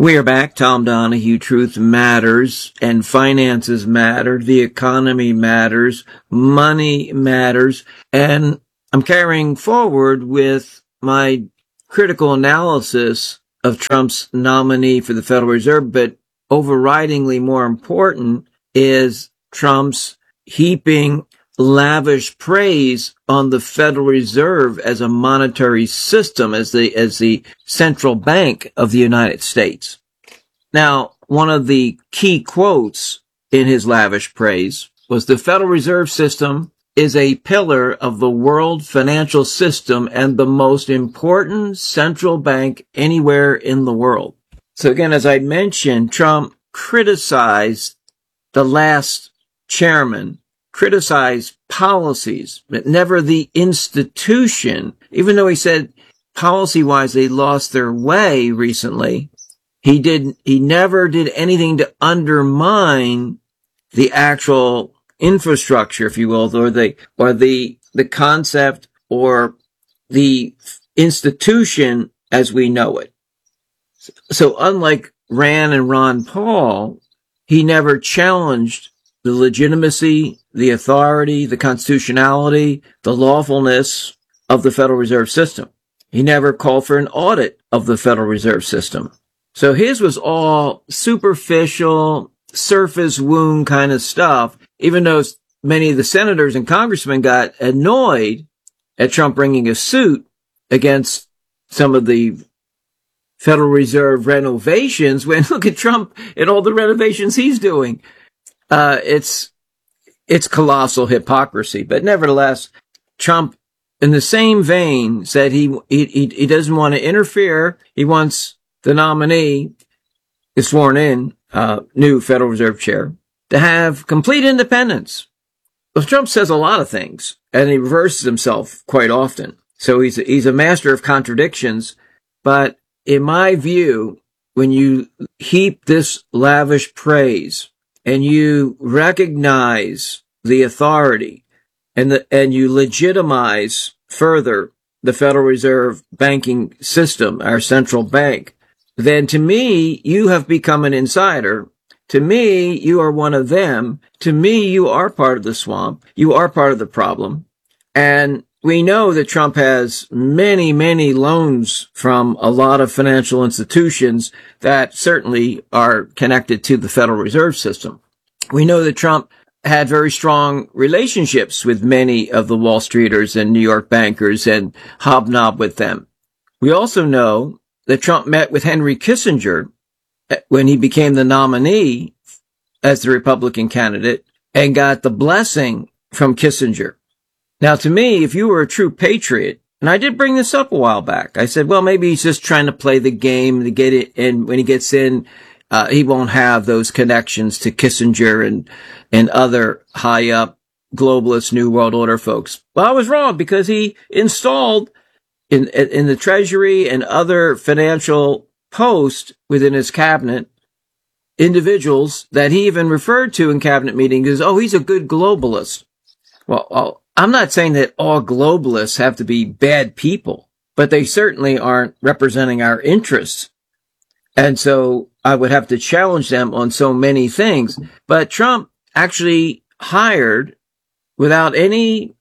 We are back. Tom Donahue. Truth matters and finances matter. The economy matters. Money matters. And I'm carrying forward with my critical analysis of Trump's nominee for the Federal Reserve, but overridingly more important is Trump's heaping lavish praise on the Federal Reserve as a monetary system, as the central bank of the United States. Now, one of the key quotes in his lavish praise was, "The Federal Reserve System is a pillar of the world financial system and the most important central bank anywhere in the world." So again, as I mentioned, Trump criticized the last chairman, criticized policies, but never the institution. Even though he said policy-wise they lost their way recently, he never did anything to undermine the actual infrastructure, if you will, or the concept or the institution as we know it. So unlike Rand and Ron Paul, he never challenged the legitimacy, the authority, the constitutionality, the lawfulness of the Federal Reserve System. He never called for an audit of the Federal Reserve System. So his was all superficial, surface wound kind of stuff, even though many of the senators and congressmen got annoyed at Trump bringing a suit against some of the Federal Reserve renovations, when look at Trump and all the renovations he's doing. It's colossal hypocrisy. But nevertheless, Trump, in the same vein, said he doesn't want to interfere. He wants the nominee, is sworn in, new Federal Reserve Chair, to have complete independence. Well, Trump says a lot of things, and he reverses himself quite often. So he's a master of contradictions. But in my view, when you heap this lavish praise and you recognize the authority and you legitimize further the Federal Reserve banking system, our central bank, then to me, you have become an insider. To me, you are one of them. To me, you are part of the swamp. You are part of the problem. And we know that Trump has many, many loans from a lot of financial institutions that certainly are connected to the Federal Reserve System. We know that Trump had very strong relationships with many of the Wall Streeters and New York bankers and hobnobbed with them. We also know that Trump met with Henry Kissinger when he became the nominee as the Republican candidate and got the blessing from Kissinger. Now, to me, if you were a true patriot, and I did bring this up a while back, I said, well, maybe he's just trying to play the game to get it. And when he gets in, he won't have those connections to Kissinger and other high up globalist New World Order folks. Well, I was wrong, because he installed in the Treasury and other financial posts within his cabinet individuals that he even referred to in cabinet meetings as, oh, he's a good globalist. Well, I'm not saying that all globalists have to be bad people, but they certainly aren't representing our interests. And so I would have to challenge them on so many things. But Trump actually hired, without any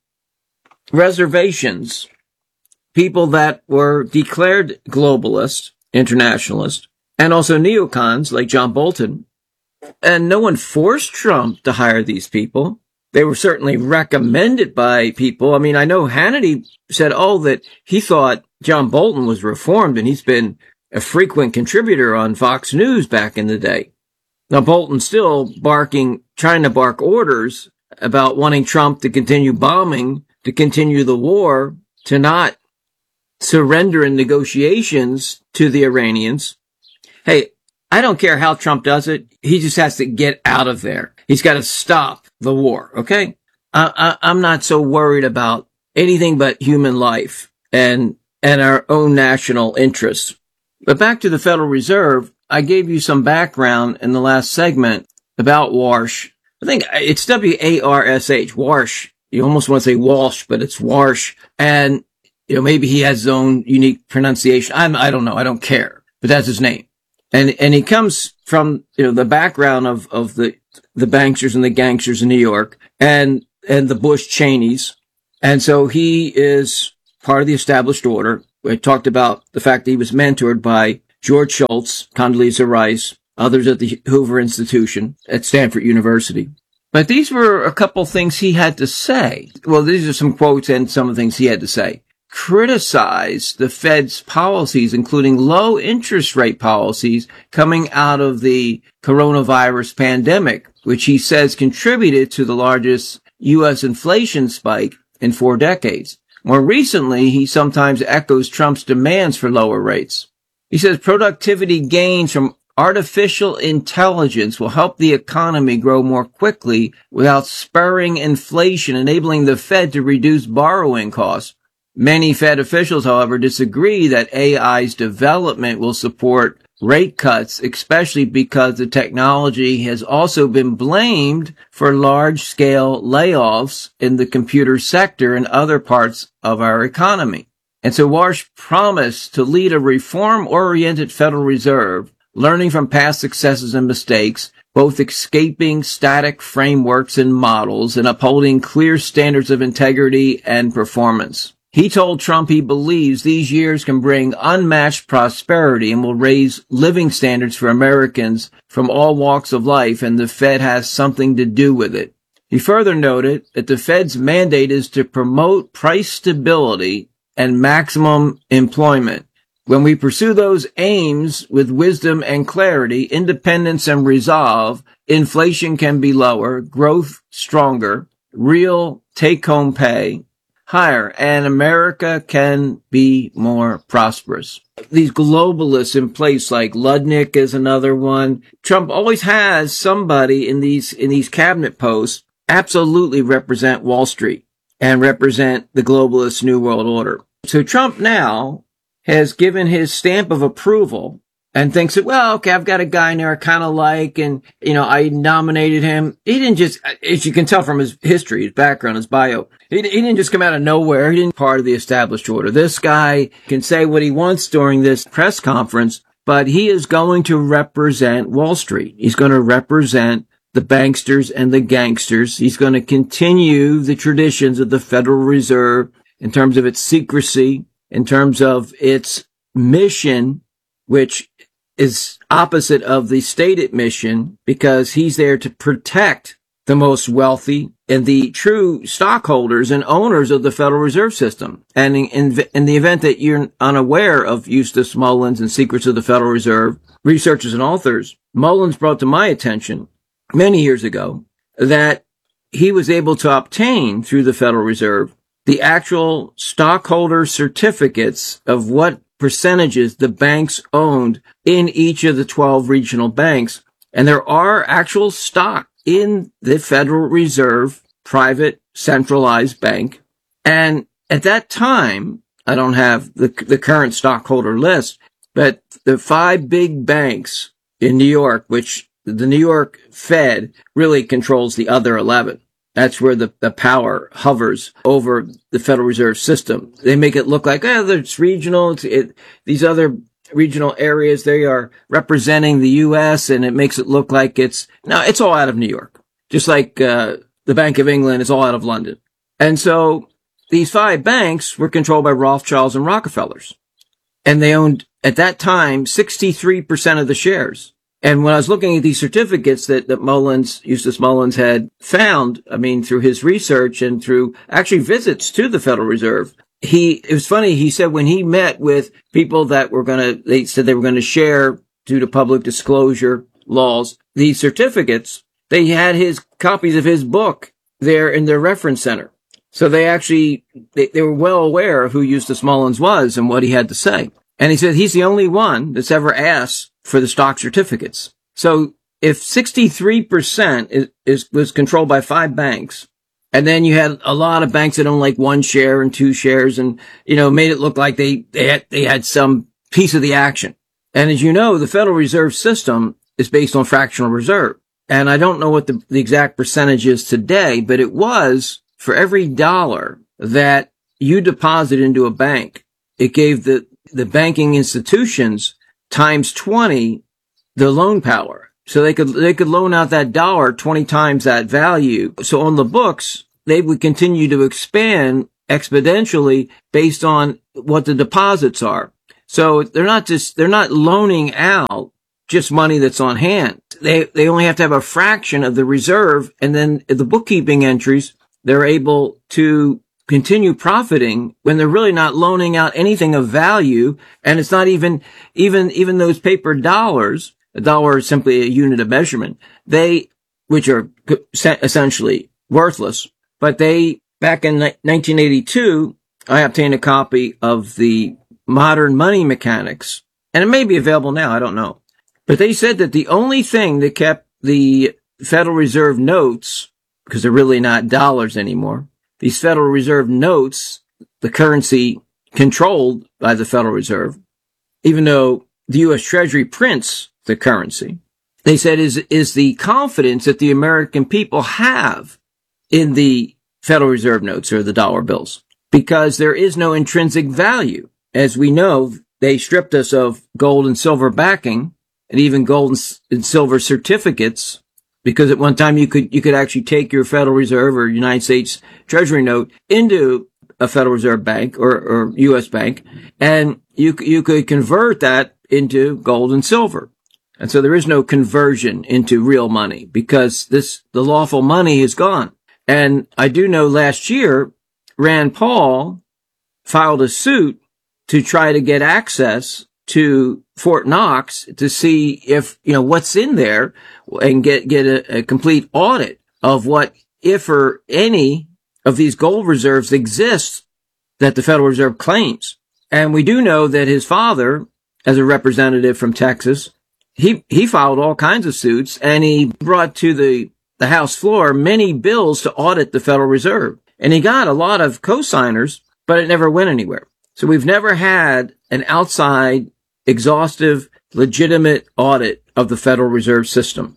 reservations, people that were declared globalist, internationalist, and also neocons like John Bolton. And no one forced Trump to hire these people. They were certainly recommended by people. I mean, I know Hannity said, that he thought John Bolton was reformed, and he's been a frequent contributor on Fox News back in the day. Now, Bolton's still trying to bark orders about wanting Trump to continue bombing, to continue the war, to not surrender in negotiations to the Iranians. Hey, I don't care how Trump does it. He just has to get out of there. He's got to stop the war. Okay. I'm not so worried about anything but human life and our own national interests. But back to the Federal Reserve, I gave you some background in the last segment about Warsh. I think it's W-A-R-S-H, Warsh. You almost want to say Walsh, but it's Warsh. And, maybe he has his own unique pronunciation. I don't know. I don't care. But that's his name. And he comes from, the background of the banksters and the gangsters in New York and the Bush Cheneys. And so he is part of the established order. We talked about the fact that he was mentored by George Shultz, Condoleezza Rice, others at the Hoover Institution at Stanford University. But these were a couple things he had to say. Well, these are some quotes and some of the things he had to say. Criticize the Fed's policies, including low interest rate policies coming out of the coronavirus pandemic, which he says contributed to the largest U.S. inflation spike in 4 decades. More recently, he sometimes echoes Trump's demands for lower rates. He says productivity gains from artificial intelligence will help the economy grow more quickly without spurring inflation, enabling the Fed to reduce borrowing costs. Many Fed officials, however, disagree that AI's development will support rate cuts, especially because the technology has also been blamed for large-scale layoffs in the computer sector and other parts of our economy. And so Warsh promised to lead a reform-oriented Federal Reserve, learning from past successes and mistakes, both escaping static frameworks and models and upholding clear standards of integrity and performance. He told Trump he believes these years can bring unmatched prosperity and will raise living standards for Americans from all walks of life, and the Fed has something to do with it. He further noted that the Fed's mandate is to promote price stability and maximum employment. When we pursue those aims with wisdom and clarity, independence and resolve, inflation can be lower, growth stronger, real take-home pay higher, and America can be more prosperous. These globalists in place, like Ludnick is another one. Trump always has somebody in these cabinet posts absolutely represent Wall Street and represent the globalist New World Order. So Trump now has given his stamp of approval and thinks that, well, okay, I've got a guy in there I kind of like, and, I nominated him. He didn't just, as you can tell from his history, his background, his bio, he didn't just come out of nowhere. He didn't part of the established order. This guy can say what he wants during this press conference, but he is going to represent Wall Street. He's going to represent the banksters and the gangsters. He's going to continue the traditions of the Federal Reserve in terms of its secrecy, in terms of its mission, which is opposite of the stated mission, because he's there to protect the most wealthy and the true stockholders and owners of the Federal Reserve System. And in the event that you're unaware of Eustace Mullins and Secrets of the Federal Reserve, researchers and authors, Mullins brought to my attention many years ago that he was able to obtain through the Federal Reserve the actual stockholder certificates of what percentages the banks owned in each of the 12 regional banks. And there are actual stock in the Federal Reserve private centralized bank. And at that time, I don't have the current stockholder list, but the 5 big banks in New York, which the New York Fed really controls the other 11. That's where the power hovers over the Federal Reserve System. They make it look like, it's regional. These other regional areas, they are representing the U.S., and it makes it look like it's all out of New York. Just like the Bank of England is all out of London. And so these 5 banks were controlled by Rothschilds and Rockefellers. And they owned, at that time, 63% of the shares. And when I was looking at these certificates that Eustace Mullins had found, through his research and through actually visits to the Federal Reserve, it was funny, he said when he met with people that they said they were going to share due to public disclosure laws, these certificates, they had his copies of his book there in their reference center. So they were well aware of who Eustace Mullins was and what he had to say. And he said he's the only one that's ever asked for the stock certificates. So if 63% was controlled by 5 banks, and then you had a lot of banks that owned like 1 share and 2 shares and, made it look like they had some piece of the action. And as you know, the Federal Reserve System is based on fractional reserve. And I don't know what the exact percentage is today, but it was for every dollar that you deposit into a bank, it gave the banking institutions times 20 the loan power. So they could loan out that dollar 20 times that value. So on the books, they would continue to expand exponentially based on what the deposits are. So they're not loaning out just money that's on hand. They only have to have a fraction of the reserve, and then the bookkeeping entries, they're able to continue profiting when they're really not loaning out anything of value. And it's not even those paper dollars. A dollar is simply a unit of measurement. Which are essentially worthless, but back in 1982, I obtained a copy of the Modern Money Mechanics, and it may be available now. I don't know. But they said that the only thing that kept the Federal Reserve notes, because they're really not dollars anymore, these Federal Reserve notes, the currency controlled by the Federal Reserve, even though the U.S. Treasury prints the currency, they said is the confidence that the American people have in the Federal Reserve notes or the dollar bills, because there is no intrinsic value. As we know, they stripped us of gold and silver backing and even gold and silver certificates, because at one time you could actually take your Federal Reserve or United States Treasury note into a Federal Reserve bank or U.S. bank, and you could convert that into gold and silver. And so there is no conversion into real money because the lawful money is gone. And I do know last year, Rand Paul filed a suit to try to get access to Fort Knox to see if, what's in there and get a complete audit of what, if or any of these gold reserves exist that the Federal Reserve claims. And we do know that his father, as a representative from Texas, he filed all kinds of suits, and he brought to the House floor many bills to audit the Federal Reserve. And he got a lot of co-signers, but it never went anywhere. So we've never had an outside, exhaustive, legitimate audit of the Federal Reserve System.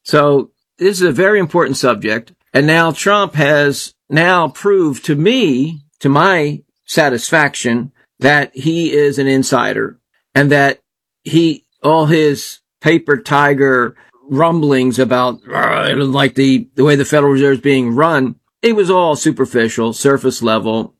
So this is a very important subject. And now Trump has now proved to me, to my satisfaction, that he is an insider and that all his paper tiger rumblings about like the way the Federal Reserve is being run, it was all superficial, surface level,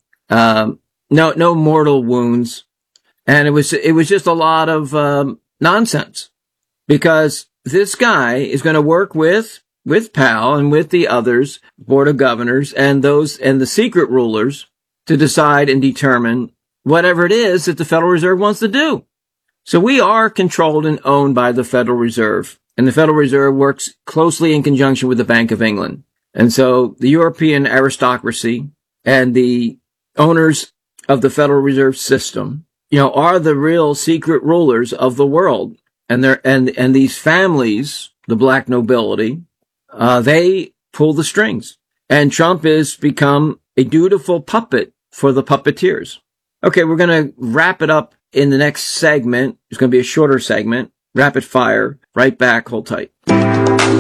no mortal wounds. And it was just a lot of nonsense, because this guy is going to work with Powell and with the others, Board of Governors and the secret rulers, to decide and determine whatever it is that the Federal Reserve wants to do. So we are controlled and owned by the Federal Reserve, and the Federal Reserve works closely in conjunction with the Bank of England. And so the European aristocracy and the owners of the Federal Reserve System, are the real secret rulers of the world. And these families, the black nobility, they pull the strings. And Trump has become a dutiful puppet for the puppeteers. Okay, we're going to wrap it up in the next segment. It's going to be a shorter segment, rapid fire. Right back. Hold tight.